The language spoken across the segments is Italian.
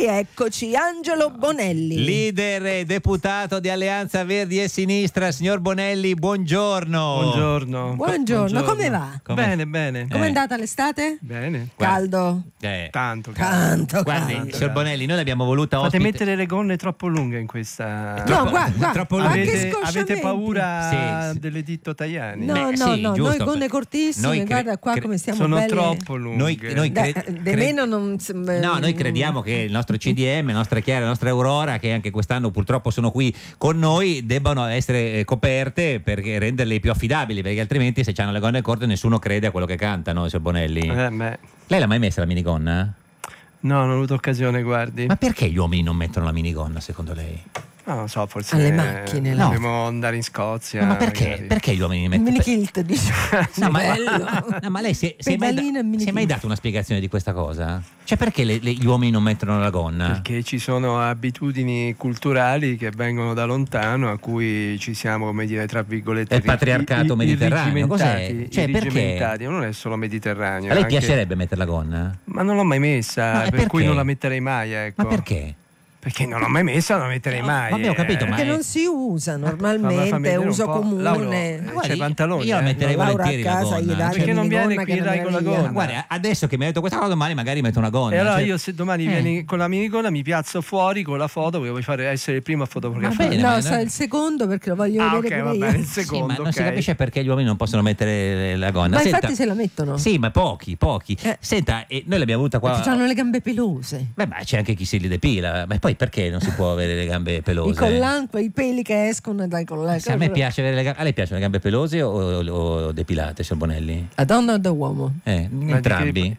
rieccoci, Angelo Bonelli, leader e deputato di Alleanza Verdi e Sinistra. Signor Bonelli, buongiorno. Buongiorno. Come va? Bene. Com'è andata l'estate? Bene. Caldo? Tanto. Guardi, signor Bonelli, noi l'abbiamo voluta Fate ospite. mettere le gonne troppo lunghe in questa. No, guarda, troppo Avete paura Sì. dell'editto Tajani? No, sì, noi giusto. gonne cortissime, guarda qua come stiamo Sono belle. troppo lunghe. Meno non No, noi crediamo che il nostro CDM, la nostra Chiara, la nostra Aurora, che anche quest'anno purtroppo sono qui con noi, debbano essere coperte per renderle più affidabili, perché altrimenti se hanno le gonne corte nessuno crede a quello che cantano, signor Bonelli. Lei l'ha mai messa la minigonna? No, non ho avuto occasione, guardi. Ma perché gli uomini non mettono la minigonna, secondo lei? No, non so, forse alle macchine. Dobbiamo andare in Scozia. No, ma perché? Magari. Perché gli uomini Il mettono? minikilt, dice. No, bello. ma lei si è Pedalino e mai minikilt. dato una spiegazione di questa cosa? Cioè, perché gli uomini non mettono la gonna? Perché ci sono abitudini culturali che vengono da lontano, a cui ci siamo, come dire, tra virgolette, È il patriarcato mediterraneo. Cos'è? Cioè, irrigimentati. Non è solo mediterraneo. A lei anche... piacerebbe mettere la gonna? Ma non l'ho mai messa, No, e per cui perché? non la metterei mai, ecco. Ma perché? Perché non l'ho mai messa, non la metterei mai. Vabbè, ho capito, ma Che non si usa Fammi normalmente, è vedere uso un po'. comune. Lauro, Guardi, c'è pantaloni. io la metterei Laura volentieri a la casa gli gonna. dà Perché non viene minigonna qui che dai con la meraviglia. gonna. Guarda, adesso che mi ha detto questa cosa, domani magari metto una gonna. E allora Cioè- io se domani vieni con la minigonna mi piazzo fuori con la foto perché vuoi essere il primo a fotografare. Va bene, No, ma- sa il secondo perché lo voglio Ah, vedere ok, va pure bene, io. il Sì, secondo. ma non si ok. capisce perché gli uomini non possono mettere la gonna. Ma Senta- infatti se la mettono. Sì, ma pochi. Senta, noi l'abbiamo avuta qua. Perché hanno le gambe pelose. Beh, ma c'è anche chi si li depila. Ma poi perché non si può avere le gambe pelose? I collan, quei peli che escono dai collan. Sì, a me piace avere le gambe. A lei piacciono le gambe pelose o depilate, signor Bonelli? A donna o da uomo? Entrambi.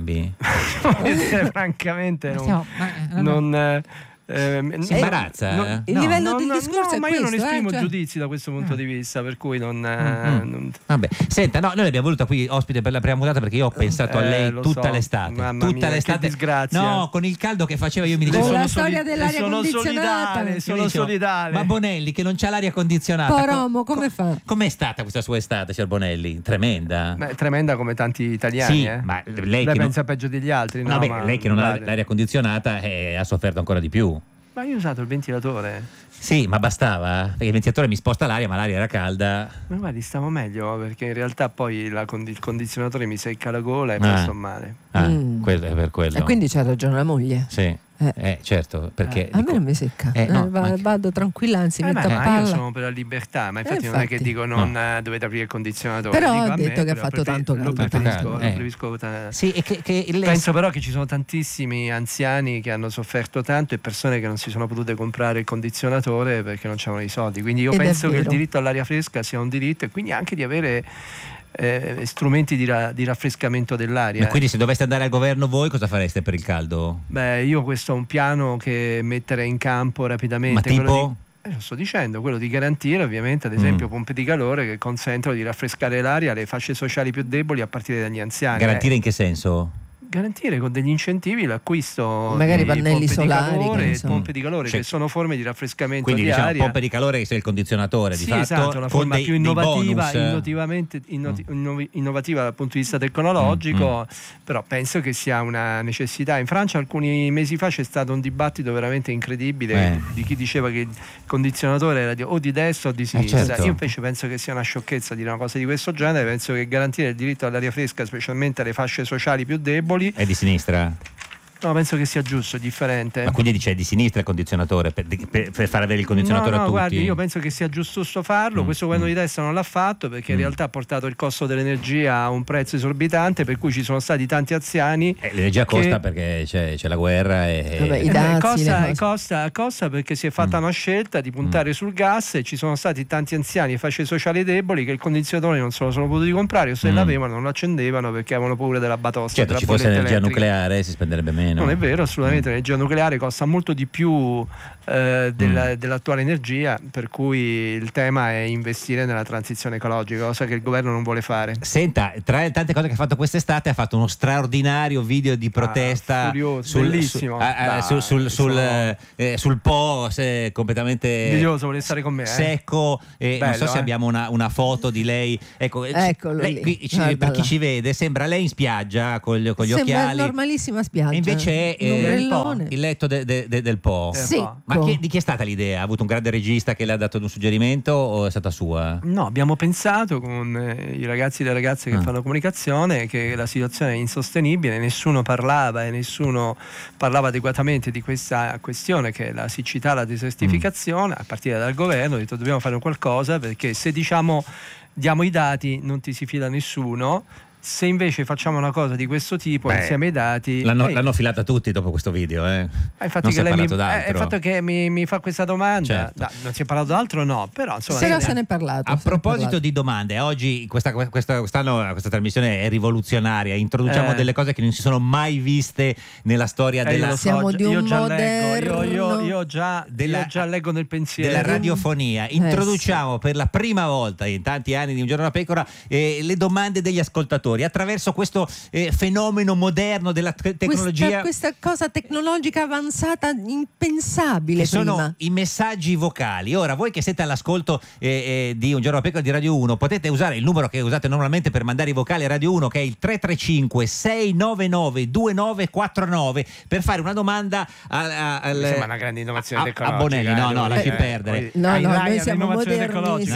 Francamente Ma non si imbarazza? Il livello del discorso è ma io non questo, esprimo cioè- giudizi da questo punto di vista, per cui non Vabbè, senta, no, noi l'abbiamo voluta qui ospite per la prima puntata perché io ho pensato a lei lo tutta so. l'estate. Mamma Tutta mia, l'estate. che disgrazia. No, con il caldo che faceva io mi Con dicevo. la storia dell'aria condizionata. Sono solidale. Ma Bonelli che non c'ha l'aria condizionata. Poromo, come fa? Com'è stata questa sua estate, signor Bonelli? Tremenda. Beh, tremenda come tanti italiani. Sì, ma lei che pensa peggio degli altri. No, No, beh, ma lei che non ha guarda. l'aria condizionata ha sofferto ancora di più. Ma io ho usato il ventilatore. Sì, ma bastava? Perché il ventilatore mi sposta l'aria, ma l'aria era calda. Ma guardi, stavo meglio perché in realtà poi il condizionatore mi secca la gola e poi sto male. Quello è per quello. E quindi c'ha ragione la moglie. Sì. Certo, perché A me non mi secca. no, ma- Vado tranquilla, anzi metto a Ma io palla. sono per la libertà, ma infatti non è che infatti. dico non dovete aprire il condizionatore. Però Dico, ha a me, detto che ha però fatto tanto lo caldo. preferisco. Sì, e che Penso però che ci sono tantissimi anziani che hanno sofferto tanto e persone che non si sono potute comprare il condizionatore perché non c'erano i soldi. Quindi io Ed è penso che il vero. diritto all'aria fresca sia un diritto e quindi anche di avere strumenti di raffrescamento dell'aria. Ma quindi se doveste andare al governo voi cosa fareste per il caldo? Beh, io questo ho un piano che mettere in campo rapidamente. Ma quello tipo? lo sto dicendo, quello di garantire ovviamente ad esempio pompe di calore che consentono di raffrescare l'aria alle fasce sociali più deboli a partire dagli anziani. Garantire in che senso? Garantire con degli incentivi l'acquisto Magari di pannelli pompe solari, di calore, che ne so. pompe di calore Cioè, che sono forme di raffrescamento Quindi di diciamo aria. pompe di calore che sia il condizionatore di Sì, fatto, esatto, la con forma dei- più dei innovativa, bonus. innovativa dal punto di vista tecnologico, però penso che sia una necessità. In Francia alcuni mesi fa c'è stato un dibattito veramente incredibile di chi diceva che il condizionatore era o di destra o di sinistra. certo. Io invece penso che sia una sciocchezza dire una cosa di questo genere. Penso che garantire il diritto all'aria fresca, specialmente alle fasce sociali più deboli, È di sinistra? no, penso che sia giusto, differente. Ma quindi dice è di sinistra il condizionatore per far avere il condizionatore no, a tutti? guardi, io penso che sia giusto farlo. Questo governo di destra non l'ha fatto perché in realtà ha portato il costo dell'energia a un prezzo esorbitante, per cui ci sono stati tanti anziani. L'energia costa perché c'è la guerra Vabbè, i dazi, le cose. costa perché si è fatta una scelta di puntare sul gas e ci sono stati tanti anziani e fasce sociali deboli che il condizionatore non se lo sono potuti comprare o se l'avevano non lo accendevano perché avevano paura della batosta. Certo, della ci fosse bolletta energia elettrica. nucleare si spenderebbe meno. Non è vero, assolutamente. L'energia nucleare costa molto di più dell'attuale energia, per cui il tema è investire nella transizione ecologica, cosa che il governo non vuole fare. Senta, tra le tante cose che ha fatto quest'estate ha fatto uno straordinario video di protesta furioso, bellissimo. sul Po completamente Invidioso, vuole stare con me, secco, non Bello, so se abbiamo una foto di lei. Eccolo lei, lì. qui, Guardala. per chi ci vede sembra lei in spiaggia con gli Sembra occhiali normalissima spiaggia. e invece c'è il letto del Po. Ma di chi è stata l'idea? Ha avuto un grande regista che le ha dato un suggerimento o è stata sua? No, abbiamo pensato con i ragazzi e le ragazze che fanno comunicazione che la situazione è insostenibile, nessuno parlava e nessuno parlava adeguatamente di questa questione che è la siccità, la desertificazione, a partire dal governo. Ho detto dobbiamo fare qualcosa, perché se diamo i dati non ti si fida nessuno. Se invece facciamo una cosa di questo tipo insieme ai dati... L'hanno filata tutti dopo questo video. Infatti non si è lei parlato d'altro. Il fatto che mi fa questa domanda, certo. non si è parlato d'altro, no, però insomma... Se ne è parlato. A proposito di domande, oggi quest'anno questa trasmissione è rivoluzionaria, introduciamo delle cose che non si sono mai viste nella storia della... Siamo di un moderno... Io già leggo nel pensiero. Della radiofonia. Introduciamo per la prima volta in tanti anni di Un Giorno da Pecora le domande degli ascoltatori attraverso questo fenomeno moderno della tecnologia, questa cosa tecnologica avanzata impensabile che prima. Sono i messaggi vocali. Ora voi che siete all'ascolto di Un Giorno da Pecora di Radio 1 potete usare il numero che usate normalmente per mandare i vocali a Radio 1, che è il 335 699 2949, per fare una domanda sembra una grande innovazione tecnologica. A Bonelli. No, lasci perdere. Noi siamo modernissimi,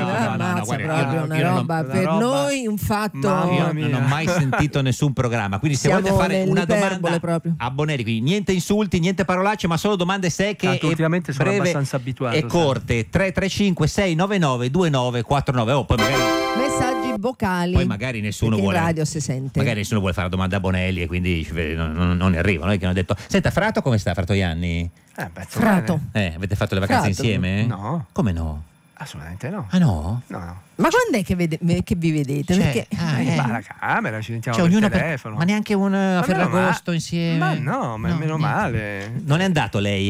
una roba per noi un fatto. Non ho mai sentito nessun programma, quindi se volete fare una domanda proprio a Bonelli, quindi niente insulti, niente parolacce, ma solo domande secche e ultimamente sono breve abbastanza abituato e corte. 335 699 2949. Poi magari messaggi vocali, poi magari nessuno vuole, in radio si sente, magari nessuno vuole fare la domanda a Bonelli e quindi non ne arrivano. Che hanno detto: senta, Frato come sta? Fratoianni? Frato, avete fatto le vacanze insieme? No. Come no? Assolutamente no. Ah no? No. Ma quando è che vi vedete? Perché alla camera ci sentiamo per telefono. Ma neanche un Ferragosto insieme? Ma no, ma meno male. Non è andato lei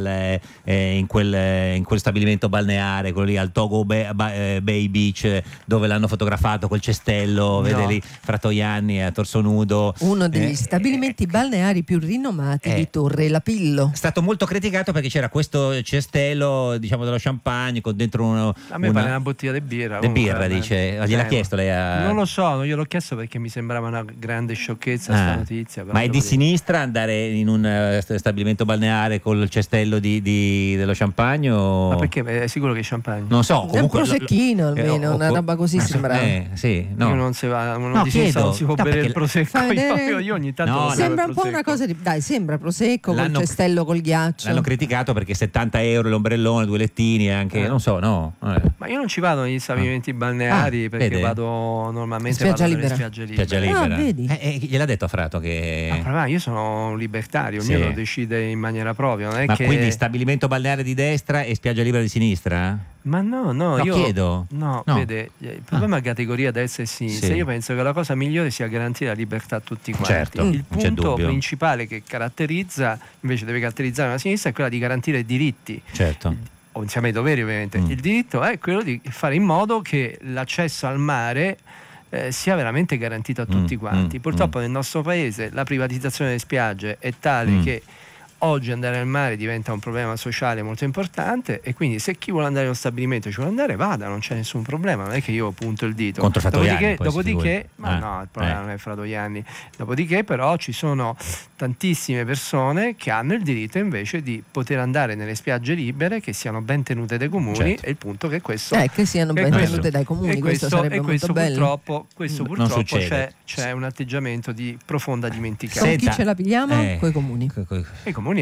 in quel stabilimento balneare, quello lì al Togo Bay Beach, dove l'hanno fotografato col cestello, vede lì Fratoianni a torso nudo? Uno degli stabilimenti balneari più rinomati di Torre Lapillo. È stato molto criticato perché c'era questo cestello, diciamo, dello champagne con dentro a me pare una bottiglia di birra. Birra, dice. Gliel'ha chiesto lei Non lo so, non gliel'ho chiesto perché mi sembrava una grande sciocchezza sta notizia. Ma è di sinistra andare in un stabilimento balneare col cestello dello champagne? Ma perché? È sicuro che è champagne? Non so, comunque è un prosecchino almeno, una roba così sembrava. Sì, no. Io non si va, non si può bere il prosecco. Io ogni tanto sembra un po' una cosa di sembra prosecco col cestello col ghiaccio. L'hanno criticato perché 70 euro l'ombrellone, 2 lettini anche, non so, no. Ma io non ci vado negli stabilimenti balneari perché vado normalmente spiaggia libera. Spiaggia libera. Spiaggia libera. Vedi? Gliel'ha detto a Frato che io sono un libertario, ognuno decide in maniera propria, non è ma che... quindi stabilimento balneare di destra e spiaggia libera di sinistra? Ma no, io chiedo. No, vede, il problema è categoria destra e sinistra. Sì. Io penso che la cosa migliore sia garantire la libertà a tutti quanti. Certo, il punto principale che caratterizza, invece deve caratterizzare una sinistra, è quella di garantire i diritti. Certo. O insieme ai doveri, ovviamente. Il diritto è quello di fare in modo che l'accesso al mare sia veramente garantito a tutti quanti. Purtroppo nel nostro paese la privatizzazione delle spiagge è tale che oggi andare al mare diventa un problema sociale molto importante, e quindi se chi vuole andare allo stabilimento ci vuole andare, vada, non c'è nessun problema, non è che io punto il dito. Contro Fratoianni, dopodiché ma no, il problema non è Fratoianni. Dopodiché però ci sono tantissime persone che hanno il diritto invece di poter andare nelle spiagge libere, che siano ben tenute dai comuni, e il punto che questo che siano ben tenute dai comuni, questo sarebbe molto bello. Questo purtroppo c'è un atteggiamento di profonda dimenticanza. Con chi ce la pigliamo? Coi comuni. I comuni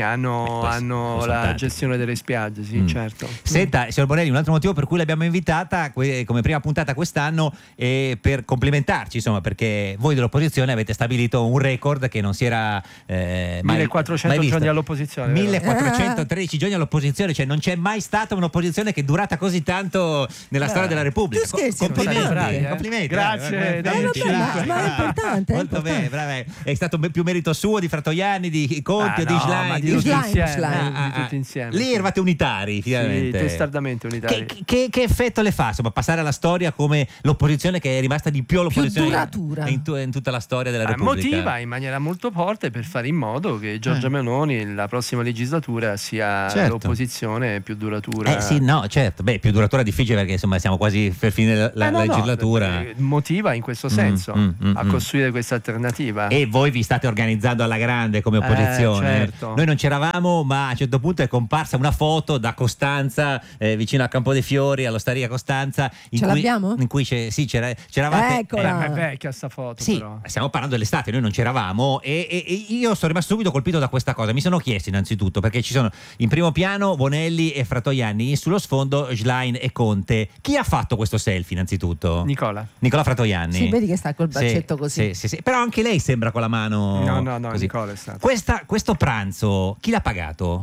hanno la gestione delle spiagge, sì, certo. Senta, signor Bonelli, un altro motivo per cui l'abbiamo invitata come prima puntata quest'anno è per complimentarci, insomma, perché voi dell'opposizione avete stabilito un record che non si era 1400 giorni all'opposizione. 1413 giorni all'opposizione, cioè non c'è mai stata un'opposizione che è durata così tanto nella storia della Repubblica. Complimenti. Grazie. Ma è importante. Molto bene, bravo. È stato più merito suo, di Fratoianni, di Conti o di Schlein? di tutti insieme. Lì eravate unitari, finalmente. Sì, testardamente unitari. Che effetto le fa, insomma, passare alla storia come l'opposizione che è rimasta di più all'opposizione duratura in tutta la storia della Repubblica? Motiva in maniera molto forte per fare in modo che Giorgia Meloni la prossima legislatura sia l'opposizione più duratura. Sì, no, certo. Beh, più duratura difficile perché insomma siamo quasi per fine la legislatura. Motiva in questo senso a costruire questa alternativa. E voi vi state organizzando alla grande come opposizione. Certo. Noi non c'eravamo, ma a un certo punto è comparsa una foto da Costanza, vicino a Campo dei Fiori, all'Osteria Costanza. L'abbiamo? In cui c'eravate. Eccola. È vecchia sta foto. Sì, però. stiamo parlando dell'estate, noi non c'eravamo e io sono rimasto subito colpito da questa cosa. Mi sono chiesto innanzitutto, perché ci sono in primo piano Bonelli e Fratoianni, sullo sfondo Schlein e Conte. Chi ha fatto questo selfie innanzitutto? Nicola Fratoianni. Sì, vedi che sta col braccetto così. Sì. Però anche lei sembra con la mano. No, così. Nicola è stato. Questo pranzo, chi l'ha pagato?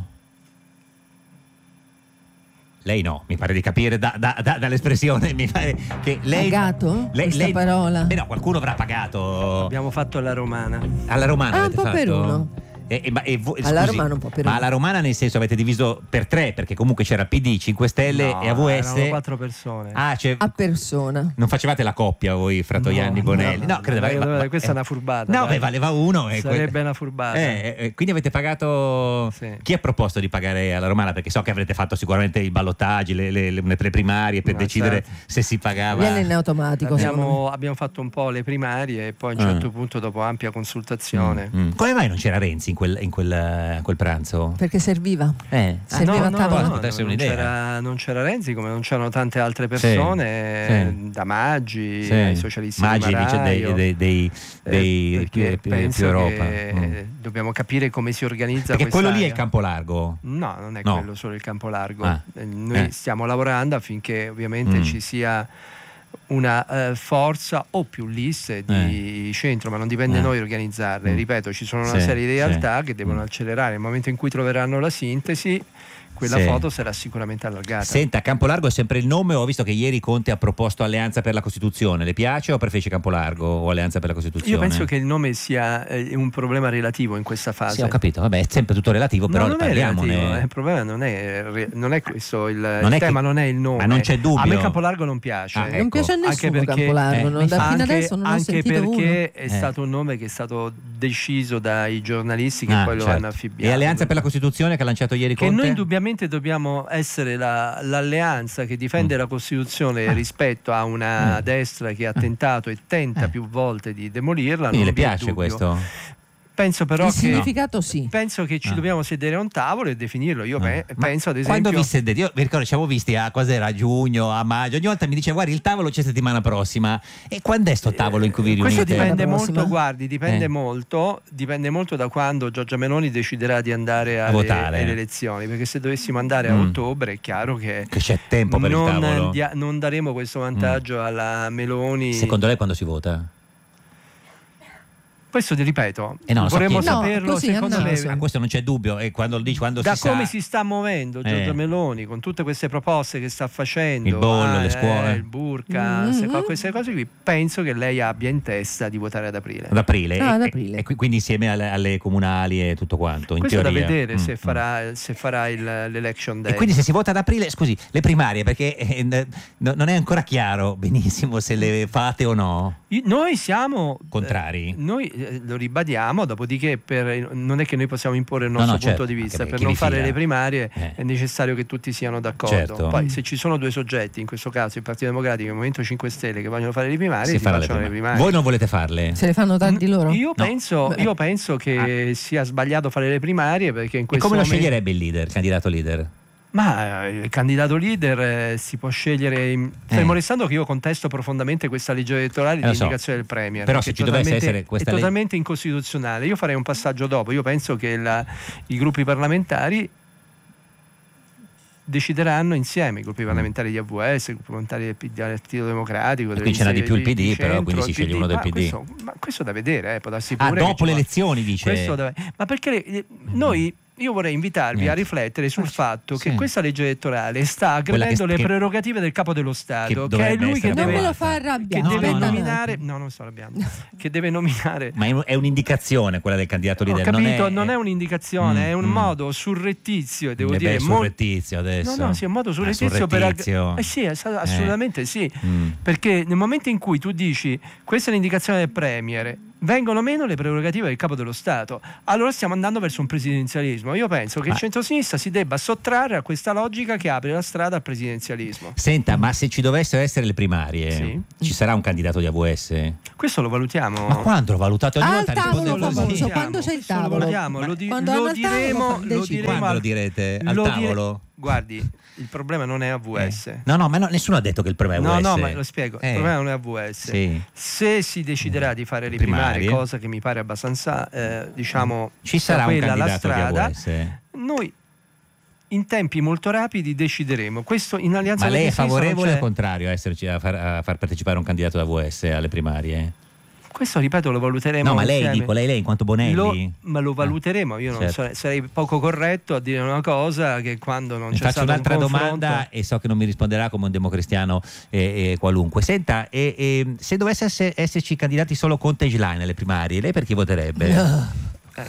Lei no, mi pare di capire dall'espressione. Mi pare che lei. Pagato? Questa parola? Beh, no, qualcuno avrà pagato. Abbiamo fatto alla romana. Alla romana avete un po' fatto? per uno. Alla romana un po' per uno. Ma alla romana nel senso avete diviso per 3, perché comunque c'era PD, 5 Stelle e AVS. Erano 4 persone. A persona. Non facevate la coppia voi, Fratoianni, Bonelli? No, credo. Questa è una furbata. No, valeva uno. Sarebbe una furbata. Quindi avete pagato. Sì. Chi ha proposto di pagare alla romana? Perché so che avrete fatto sicuramente i ballottaggi, le preprimarie per decidere se si pagava. Viene in automatico. Abbiamo fatto un po' le primarie e poi a un certo punto, dopo ampia consultazione. Come mai non c'era Renzi in quel pranzo? Perché serviva. Serviva a tavola. Non c'era Renzi, come non c'erano tante altre persone, da Maggi, ai socialisti Maggi di Maraio, dice dei penso Europa. Che dobbiamo capire come si organizza perché quello lì è il area. Campo Largo? No, non è quello solo il Campo Largo. Noi stiamo lavorando affinché ovviamente ci sia una forza o più liste di centro, ma non dipende da noi organizzarle. Ripeto, ci sono una serie di realtà che devono accelerare. Nel momento in cui troveranno la sintesi, quella foto sarà sicuramente allargata. Senta, Campolargo è sempre il nome? Ho visto che ieri Conte ha proposto Alleanza per la Costituzione. Le piace o preferisce Campolargo o Alleanza per la Costituzione? Io penso che il nome sia un problema relativo in questa fase. Sì, ho capito, vabbè, è sempre tutto relativo, però parliamone. Il problema non è questo, il tema non è il nome. Ma non c'è dubbio. A me Campolargo non piace. Non piace a nessuno Campolargo, da fino adesso non ho sentito uno. Anche perché è stato un nome che è stato deciso dai giornalisti che poi lo hanno affibbiato. E Alleanza per la Costituzione che ha lanciato ieri Conte? Che noi indubbiamente dobbiamo essere l'alleanza che difende la Costituzione rispetto a una destra che ha tentato e tenta più volte di demolirla. Quindi le piace questo? Penso però il significato sì. Penso che ci dobbiamo sedere a un tavolo e definirlo. Io penso ad esempio. Quando vi sedete? Io vi ricordo ci avevo visti a cos'era, a giugno, a maggio. Ogni volta mi dice guardi il tavolo c'è settimana prossima. E quando è sto tavolo in cui vi riunite? Questo dipende molto, guardi, dipende molto da quando Giorgia Meloni deciderà di andare a votare alle elezioni, perché se dovessimo andare a ottobre è chiaro che c'è tempo per il tavolo. Non daremo questo vantaggio alla Meloni. Secondo lei quando si vota? Questo ti ripeto, vorremmo saperlo. Così, secondo me, questo non c'è dubbio. E quando come si sta muovendo Giorgia Meloni con tutte queste proposte che sta facendo, il bollo, le scuole, il burka, queste cose qui, penso che lei abbia in testa di votare ad aprile. Ad aprile. Ad aprile. E quindi insieme alle comunali e tutto quanto. In questo teoria. Da vedere se farà l'election day. E quindi se si vota ad aprile, scusi, le primarie, perché non è ancora chiaro benissimo se le fate o no. Noi siamo contrari. Noi lo ribadiamo, dopodiché non è che noi possiamo imporre il nostro punto di vista. Per non fare le primarie è necessario che tutti siano d'accordo. Certo. Poi se ci sono due soggetti, in questo caso il Partito Democratico e il Movimento 5 Stelle, che vogliono fare le primarie, si facciano le primarie. Voi non volete farle? Se le fanno tanti loro? Io penso che sia sbagliato fare le primarie, perché in questo momento... E come lo sceglierebbe il candidato leader? Ma il candidato leader si può scegliere, fermo restando che io contesto profondamente questa legge elettorale di indicazione del Premier, però se ci dovesse essere questa è totalmente incostituzionale. Io farei un passaggio dopo. Io penso che i gruppi parlamentari decideranno insieme, i gruppi parlamentari di AVS, i gruppi parlamentari del Partito Democratico, qui ce n'ha di più il PD, però quindi si sceglie uno del PD. Questo da vedere, può darsi pure dopo le elezioni dice. Ma perché noi io vorrei invitarvi a riflettere sul fatto che questa legge elettorale sta aggredendo le prerogative del capo dello Stato, che è lui che deve, non me lo fa arrabbiare, che deve nominare, no, non sto arrabbiando, che deve nominare. Ma è un'indicazione quella del candidato leader. Ho capito, non è un'indicazione, è un modo surrettizio, devo dire. Surrettizio adesso. No, sì, è un modo surrettizio sì, assolutamente sì. Perché nel momento in cui tu dici questa è l'indicazione del Premier, vengono meno le prerogative del capo dello Stato, allora stiamo andando verso un presidenzialismo. Io penso che il centrosinistra si debba sottrarre a questa logica che apre la strada al presidenzialismo. Senta, ma se ci dovessero essere le primarie, ci sarà un candidato di AVS? Questo lo valutiamo. Ma quando lo valutate? Ogni volta tavolo famoso, quando c'è il tavolo? Lo diremo. Quando lo direte? Al tavolo? Guardi, il problema non è AVS. No, ma nessuno ha detto che il problema è AVS. No, ma lo spiego. Il problema non è AVS. Sì. Se si deciderà di fare le primarie, cosa che mi pare abbastanza, ci sarà un candidato la strada, di AVS. Noi in tempi molto rapidi decideremo. Questo in Alleanza Ma lei è Verdi e Sinistra favorevole o contrario a far partecipare un candidato da AVS alle primarie? Questo, ripeto, lo valuteremo. No, ma lei, insieme. dico, lei in quanto Bonelli. Ma lo valuteremo. Io non sarei poco corretto a dire una cosa che quando non c'è faccio stato un'altra un confronto... domanda e so che non mi risponderà come un democristiano qualunque. Senta, se dovesse esserci candidati solo Conte e Schlein alle primarie, lei per chi voterebbe?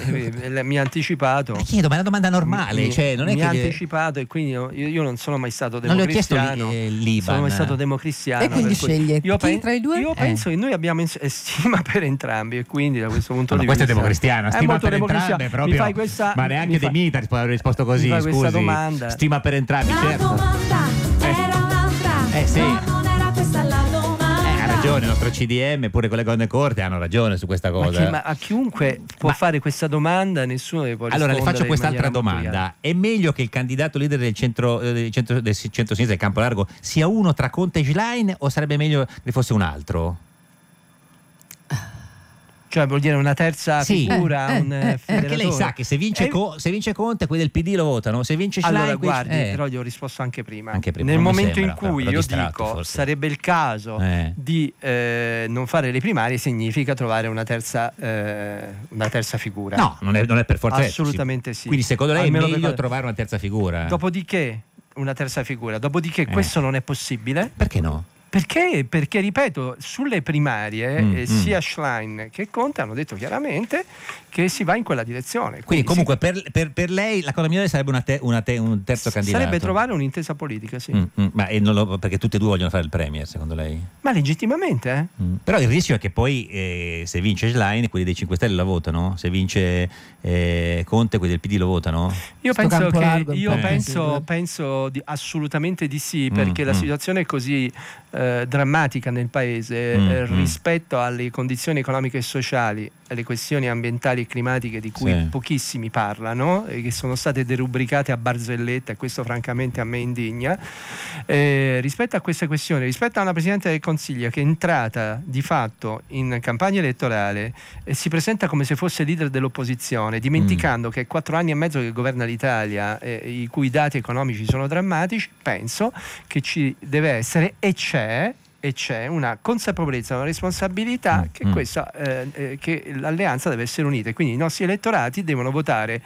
Mi ha anticipato. Ma chiedo, ma è una domanda normale. Mi ha anticipato e quindi io non sono mai stato democristiano. Non le ho chiesto l'Iban. Sono mai stato democristiano. E quindi sceglie chi tra i due? Io penso che noi abbiamo stima per entrambi e quindi da questo punto di vista. Questo è democristiano, stima per entrambi proprio. Mi fai questa, ma neanche De Mita ha risposto così. Mi fai scusi. questa domanda. Stima per entrambi, la certo. Domanda era un'altra. Sì. Non era questa la domanda. Ha ragione, il nostro CDM, pure con le Gonne Corte hanno ragione su questa cosa. Ma a chiunque può fare questa domanda, nessuno deve rispondere. Allora le faccio quest'altra domanda: è meglio che il candidato leader del centro-sinistra del Campo Largo sia uno tra Conte e Schlein o sarebbe meglio che fosse un altro? Cioè vuol dire una terza figura, un perché lei sa che se vince Conte, quelli del PD lo votano, se vince Schlein... Allora guardi, però gli ho risposto anche prima. Nel non momento sembra, in cui io dico forse sarebbe il caso di non fare le primarie, significa trovare una terza figura. No, non è per forza. Assolutamente sì. Quindi secondo lei è meglio trovare una terza figura? Dopodiché questo non è possibile. Perché no? Perché, ripeto, sulle primarie sia Schlein che Conte hanno detto chiaramente che si va in quella direzione. Quindi comunque per lei la cosa migliore sarebbe un terzo candidato? Sarebbe trovare un'intesa politica, sì. Ma perché tutti e due vogliono fare il Premier, secondo lei? Ma legittimamente, Però il rischio è che poi se vince Schlein, quelli dei 5 Stelle la votano, se vince Conte, quelli del PD lo votano? Io penso assolutamente di sì, perché la situazione è così drammatica nel paese rispetto alle condizioni economiche e sociali, alle questioni ambientali e climatiche di cui pochissimi parlano e che sono state derubricate a barzelletta, e questo francamente a me indigna. Rispetto a queste questioni, rispetto a una Presidente del Consiglio che è entrata di fatto in campagna elettorale e si presenta come se fosse leader dell'opposizione, dimenticando che è 4 anni e mezzo che governa l'Italia, i cui dati economici sono drammatici, penso che ci deve essere e c'è una consapevolezza, una responsabilità che l'alleanza deve essere unita e quindi i nostri elettorati devono votare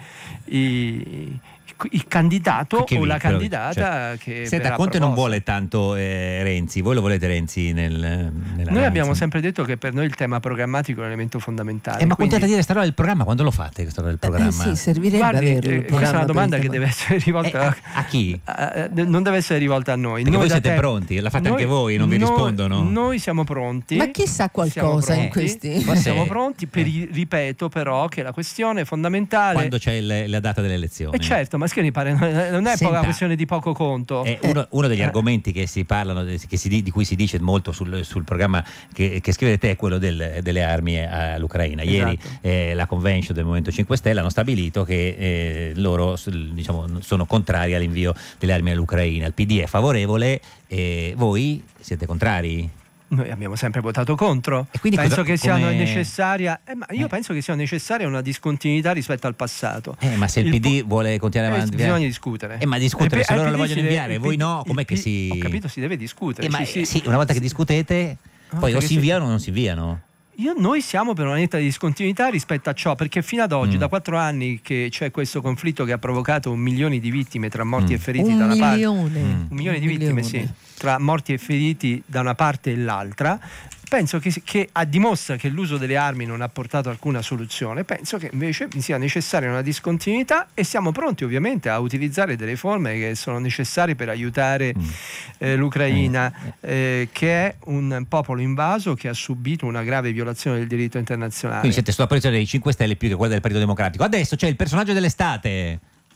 il candidato o la candidata che Senta, Conte non vuole tanto Renzi, voi lo volete Renzi Noi abbiamo sempre detto che per noi il tema programmatico è un elemento fondamentale. Ma continuate a dire sta roba del programma, quando lo fate questa roba del programma? Sì, servirebbe averlo. Questa è una domanda che deve essere rivolta a chi? Non deve essere rivolta a noi. Perché voi siete pronti? La fate anche voi, non vi rispondono? Noi siamo pronti. Ma chissà qualcosa in questi. Siamo pronti, ripeto però che la questione fondamentale... Quando c'è la data delle elezioni. Certo, ma che mi pare non è una questione di poco conto. Uno degli argomenti che si parlano, di cui si dice molto sul programma che scrivete è quello delle armi all'Ucraina. Ieri la convention del Movimento 5 Stelle hanno stabilito che loro sono contrari all'invio delle armi all'Ucraina. Il PD è favorevole, voi siete contrari? Noi abbiamo sempre votato contro. E quindi penso che sia necessaria. Io penso che sia necessaria una discontinuità rispetto al passato. Ma se il PD vuole continuare avanti, bisogna discutere. Ma discutere se loro lo vogliono inviare, voi no? Com'è che si. Ho capito, si deve discutere. Una volta che discutete, poi o si inviano o non si inviano. Noi siamo per una netta discontinuità rispetto a ciò, perché fino ad oggi, da 4 anni che c'è questo conflitto che ha provocato 1 milione di vittime tra morti e feriti da una parte. 1 milione di vittime, sì, tra morti e feriti da una parte e l'altra. Penso che dimostra che l'uso delle armi non ha portato alcuna soluzione. Penso che invece sia necessaria una discontinuità, e siamo pronti ovviamente a utilizzare delle forme che sono necessarie per aiutare l'Ucraina, che è un popolo invaso che ha subito una grave violazione del diritto internazionale. Quindi siete sulla posizione dei 5 Stelle più che quella del Partito Democratico. Adesso c'è il personaggio dell'estate.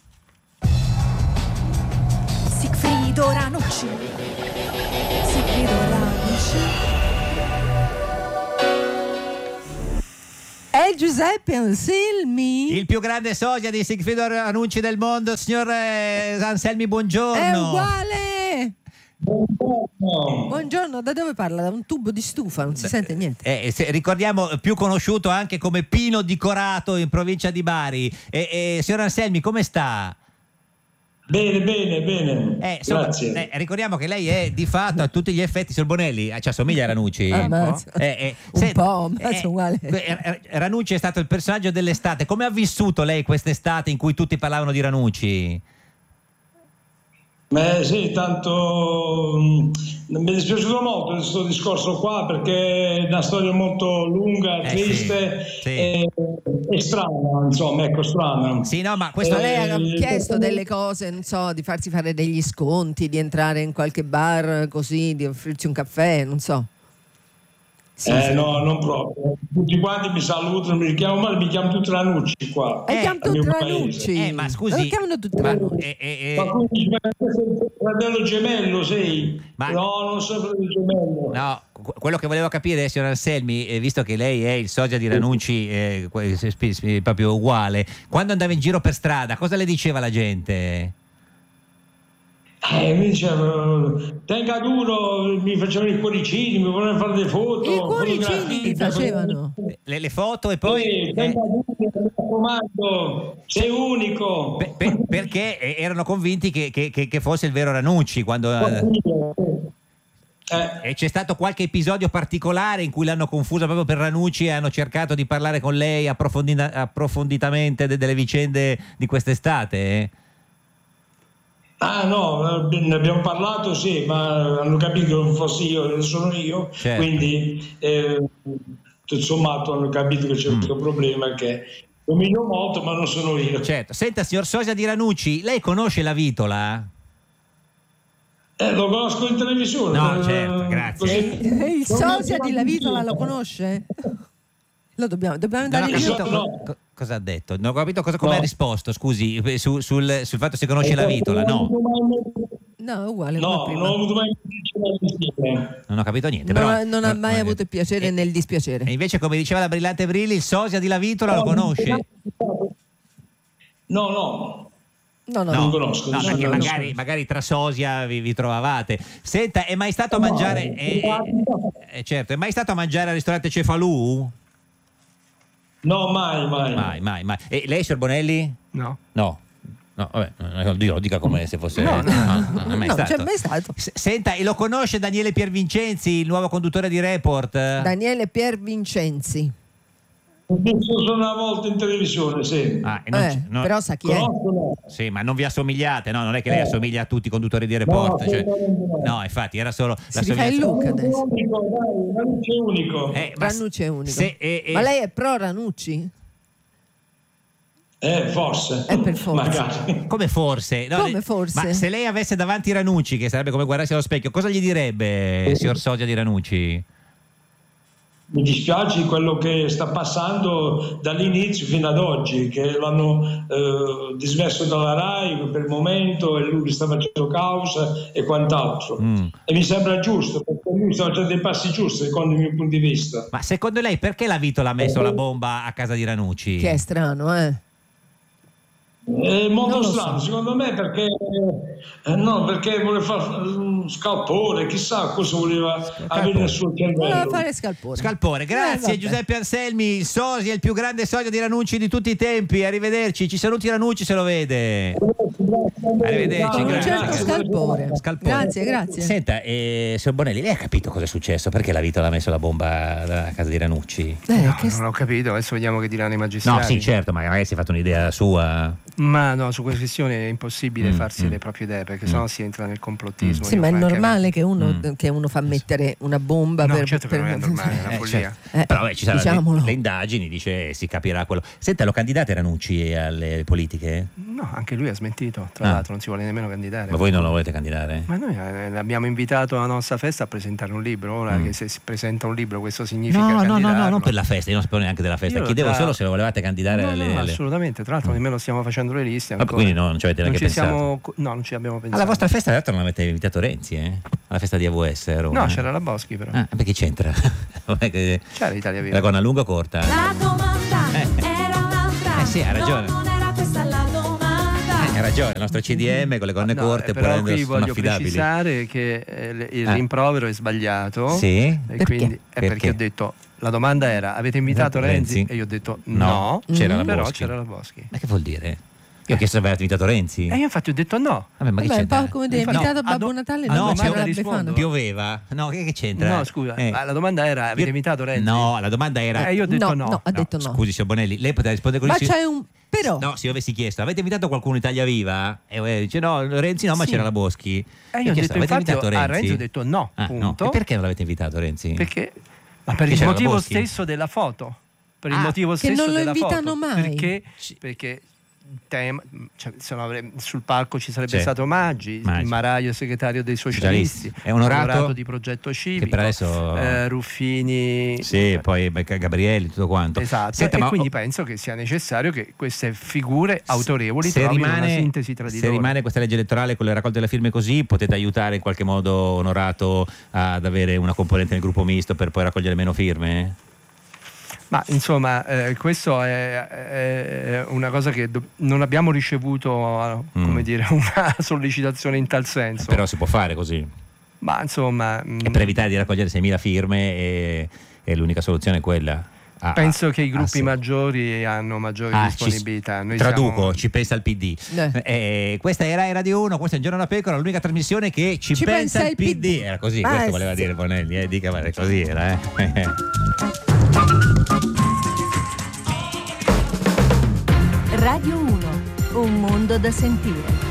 Sigfrido Ranucci. È Giuseppe Anselmi. Il più grande sosia di Sigfrido Ranucci del mondo, signor Anselmi, buongiorno. È uguale. Buongiorno, da dove parla? Da un tubo di stufa, non si sente niente. Ricordiamo, più conosciuto anche come Pino di Corato in provincia di Bari. Signor Anselmi, come sta? Bene, grazie. Ricordiamo che lei è di fatto a tutti gli effetti, signor Bonelli, ci assomiglia a Ranucci. Un po', uguale. Ranucci è stato il personaggio dell'estate. Come ha vissuto lei quest'estate in cui tutti parlavano di Ranucci? Sì, tanto mi è dispiaciuto molto questo discorso qua, perché è una storia molto lunga, triste. Sì. E strana, insomma, ecco, strana. Sì, no, ma questo lei ha chiesto delle cose, non so, di farsi fare degli sconti, di entrare in qualche bar così, di offrirci un caffè, non so. Sì. No, non proprio. Tutti quanti mi salutano, mi chiamano tutti Ranucci qua. Chiamano tutti Ranucci. Ma scusi, lo chiamano tutti Ranucci. Ma quindi fratello gemello sei? No, non sono fratello gemello. No, quello che volevo capire, signor Anselmi, visto che lei è il sosia di Ranucci, proprio uguale, quando andava in giro per strada, cosa le diceva la gente? Mi dicevano, tenga duro, mi facevano i cuoricini, mi volevano fare le foto. I cuoricini mi facevano? Le foto, e poi... tenga duro, mi raccomando, sei unico. Perché erano convinti che fosse il vero Ranucci, quando... E c'è stato qualche episodio particolare in cui l'hanno confusa proprio per Ranucci e hanno cercato di parlare con lei approfonditamente delle vicende di quest'estate? No, ne abbiamo parlato, sì, ma hanno capito che non fossi io, non sono io, certo. Quindi tutto sommato hanno capito che c'è questo problema, che somiglio molto, ma non sono io. Certo. Senta, signor sosia di Ranucci, lei conosce la Vitola? Lo conosco in televisione. No, certo, grazie. Il sosia di La Vitola lo conosce? Lo dobbiamo andare in cosa ha detto? Non ho capito come ha risposto, scusi, sul fatto se conosce la Vitola. No, uguale. No, non ho avuto mai piacere. Non ho capito niente. Non ha mai avuto il piacere nel dispiacere. E invece, come diceva la brillante Brilli, il sosia di La Vitola lo conosce? No. No, non conosco. No, perché magari tra sosia vi trovavate. Senta, è mai stato a mangiare? Certo, è mai stato a mangiare al ristorante Cefalù? No, mai. E lei, signor Bonelli? No, vabbè, lo dica come se fosse... No, non è mai stato. c'è mai stato. Senta, e lo conosce Daniele Piervincenzi, il nuovo conduttore di Report? Daniele Piervincenzi. Ho visto solo una volta in televisione, sì. Però sa chi è? Sì, ma non vi assomigliate, no? Non è che lei assomiglia a tutti i conduttori di Report. No, infatti, era solo... Si rifà il look adesso. Ranucci è unico. Ranucci è unico. Ma lei è pro Ranucci? Forse. Per forza. Magari. Come forse? No, come forse? Ma se lei avesse davanti Ranucci, che sarebbe come guardarsi allo specchio, cosa gli direbbe, signor sosia di Ranucci? Mi dispiace quello che sta passando dall'inizio fino ad oggi, che l'hanno dismesso dalla RAI per il momento, e lui sta facendo causa e quant'altro. E mi sembra giusto, perché lui sta facendo dei passi giusti secondo il mio punto di vista. Ma secondo lei perché la Vitola ha messo la bomba a casa di Ranucci? Che è strano, È molto strano, secondo me, perché No, perché voleva fare un scalpore, chissà cosa voleva avere nel suo cervello. Voleva fare scalpore. Grazie Giuseppe Anselmi, il sosia, il più grande sosia di Ranucci di tutti i tempi. Arrivederci, ci saluti Ranucci se lo vede. Arrivederci, Certo, scalpore. Grazie. Senta, signor Bonelli, lei ha capito cosa è successo? Perché la Vito l'ha messo la bomba a casa di Ranucci? Non ho capito, adesso vediamo che diranno i magistrati. No, sì, certo, ma magari si è fatto un'idea sua. Ma no, su questa questione è impossibile farsi le proprie idee, perché sennò si entra nel complottismo. Sì, ma è normale che uno fa mettere una bomba no, per... certo che non è normale, è una follia. Però ci saranno le indagini, dice, si capirà quello. Senta, lo candidate Ranucci alle politiche? No, anche lui ha smentito, tra l'altro non si vuole nemmeno candidare. Ma voi non lo volete candidare? Ma noi l'abbiamo invitato alla nostra festa a presentare un libro. Ora che se si presenta un libro questo significa candidarlo. No, non per la festa, io non sapevo neanche della festa. Chiedevo solo se lo volevate candidare no, assolutamente, tra l'altro nemmeno stiamo facendo le liste ancora. Quindi non ci avete neanche pensato? No, non ci abbiamo pensato. Alla vostra festa, tra l'altro, non avete invitato Renzi, alla festa di AVS a Roma? No, c'era la Boschi però. Perché c'entra? C'era Italia Viva. La gonna lunga o corta? La domanda era un'altra. Sì, ha ragione. Non era questa la domanda. Hai ragione, il nostro CDM con le gonne corte può però qui rendersi voglio affidabili. precisare che il rimprovero è sbagliato. Sì? E quindi perché ho detto la domanda era avete invitato Renzi? E io ho detto no, c'era la però Boschi. c'era la Boschi. Ma che vuol dire? Io ho chiesto se avete invitato Renzi. E io infatti ho detto no. Vabbè, ma che Vabbè, un c'entra? po' come dire, invitato Babbo Natale, no, c'era la rispondo. Befana. Pioveva. No, che c'entra? No, scusa, ma la domanda era avete invitato Renzi? No, la domanda era io ho detto no. No, ha detto no. Scusi, signor Bonelli, lei poteva rispondere così. Ma c'è un... Però... No, se io avessi chiesto, avete invitato qualcuno Italia Viva? E dice no, Renzi no, ma Sì. c'era la Boschi. E io ho chiesto, detto avete infatti invitato Renzi? a Renzi ho detto no, punto. No. E perché non l'avete invitato Renzi? Perché per il c'era la motivo Boschi? stesso della foto. Per il motivo che stesso non lo della invitano foto. mai. Perché se no sul palco ci sarebbe Sì. stato Maggi, il Maraio segretario dei socialisti, È onorato di Progetto Civico, che per adesso Ruffini, sì, poi Gabrielli, tutto quanto. esatto. Senta, e quindi penso che sia necessario che queste figure autorevoli trovino una sintesi tra di se loro. rimane questa legge elettorale con le raccolte delle firme così, potete aiutare in qualche modo Onorato ad avere una componente nel gruppo misto per poi raccogliere meno firme? Ma insomma, questo è una cosa che non abbiamo ricevuto, come dire, una sollecitazione in tal senso. Però si può fare così. Ma insomma, E per evitare di raccogliere 6.000 firme è l'unica soluzione è quella. Penso che i gruppi maggiori hanno maggiori disponibilità. Noi traduco, ci pensa il PD. Questa era Radio 1, questo è Un Giorno da Pecora, l'unica trasmissione che ci pensa il PD. Era così, questo voleva dire Bonelli, dica, ma così era. Radio 1, un mondo da sentire.